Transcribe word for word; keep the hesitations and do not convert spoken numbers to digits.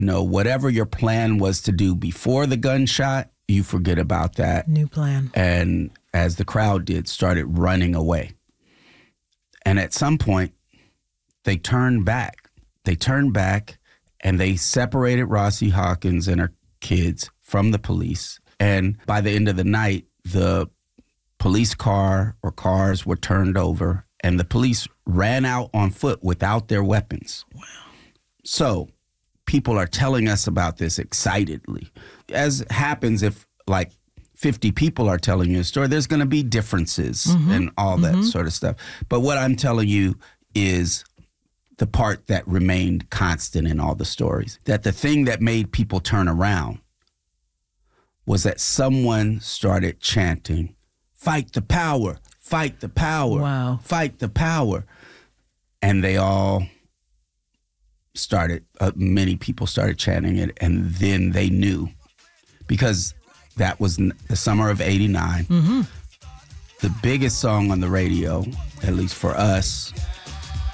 You know, whatever your plan was to do before the gunshot, you forget about that. New plan. And as the crowd did, started running away. And at some point, they turned back. They turned back and they separated Rossie Hawkins and her kids from the police. And by the end of the night, the police car or cars were turned over and the police ran out on foot without their weapons. Wow. So people are telling us about this excitedly. As happens if like fifty people are telling you a story, there's going to be differences mm-hmm. and all that mm-hmm. sort of stuff. But what I'm telling you is the part that remained constant in all the stories, that the thing that made people turn around was that someone started chanting, "Fight the power, fight the power, wow. fight the power." And they all started, uh, many people started chanting it, and then they knew, because that was the summer of eighty-nine. Mm-hmm. The biggest song on the radio, at least for us,